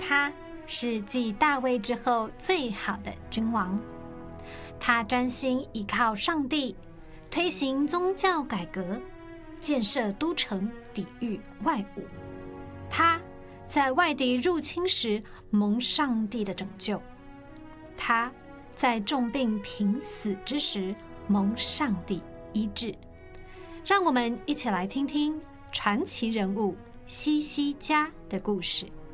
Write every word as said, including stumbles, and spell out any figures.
他是继大卫之后最好的君王。他专心依靠上帝，推行宗教改革，建设都城，抵御外侮。他在外敌入侵时蒙上帝的拯救，他在重病濒死之时蒙上帝医治。让我们一起来听听传奇人物希西家的故事。